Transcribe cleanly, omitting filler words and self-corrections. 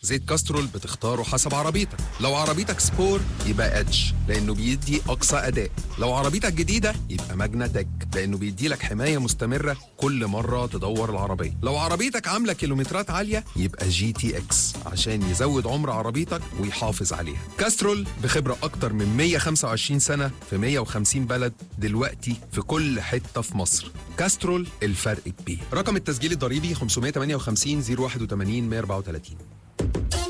زيت كاسترول بتختاره حسب عربيتك. لو عربيتك سبور يبقى ادج لانه بيدي اقصى اداء. لو عربيتك جديده يبقى ماجنا تك لانه بيدي لك حمايه مستمره كل مره تدور العربيه. لو عربيتك عامله كيلومترات عاليه يبقى جي تي اكس عشان يزود عمر عربيتك ويحافظ عليها. كاسترول بخبره اكتر من 125 سنه في 150 بلد، دلوقتي في كل حته في مصر. كاسترول، الفرق كبير. رقم التسجيل الضريبي 558 081 134.